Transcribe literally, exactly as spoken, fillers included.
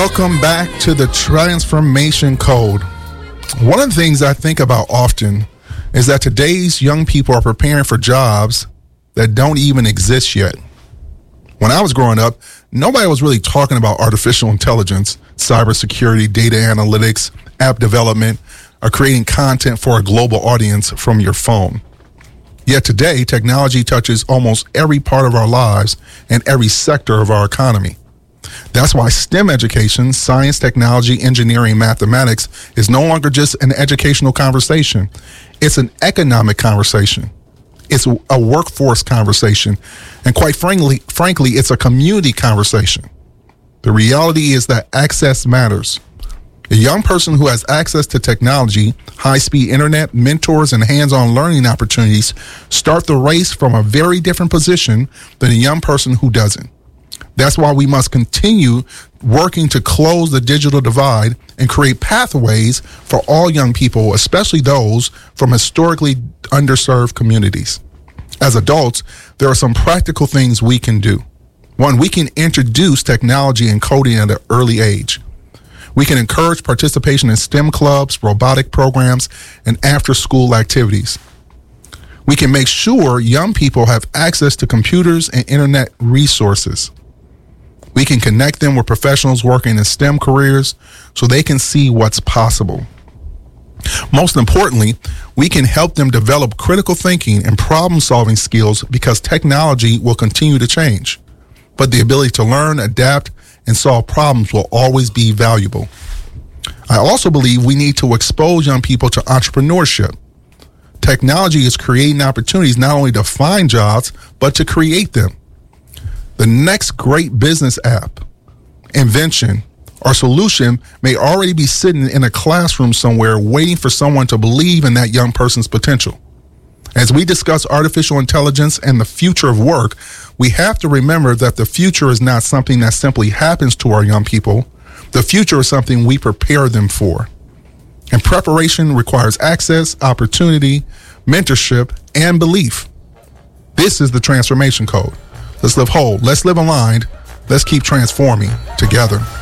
Welcome back to the Transformation Code. One of the things I think about often is that today's young people are preparing for jobs that don't even exist yet. When I was growing up, nobody was really talking about artificial intelligence, cybersecurity, data analytics, app development, or creating content for a global audience from your phone. Yet today, technology touches almost every part of our lives and every sector of our economy. That's why STEM education, science, technology, engineering, mathematics, is no longer just an educational conversation. It's an economic conversation. It's a workforce conversation. And quite frankly, frankly, it's a community conversation. The reality is that access matters. A young person who has access to technology, high-speed internet, mentors, and hands-on learning opportunities start the race from a very different position than a young person who doesn't. That's why we must continue working to close the digital divide and create pathways for all young people, especially those from historically underserved communities. As adults, there are some practical things we can do. One, we can introduce technology and coding at an early age. We can encourage participation in STEM clubs, robotic programs, and after-school activities. We can make sure young people have access to computers and internet resources. We can connect them with professionals working in STEM careers so they can see what's possible. Most importantly, we can help them develop critical thinking and problem-solving skills because technology will continue to change. But the ability to learn, adapt, and solve problems will always be valuable. I also believe we need to expose young people to entrepreneurship. Technology is creating opportunities not only to find jobs, but to create them. The next great business app, invention, or solution may already be sitting in a classroom somewhere waiting for someone to believe in that young person's potential. As we discuss artificial intelligence and the future of work, we have to remember that the future is not something that simply happens to our young people. The future is something we prepare them for. And preparation requires access, opportunity, mentorship, and belief. This is the Transformation Code. Let's live whole. Let's live aligned. Let's keep transforming together.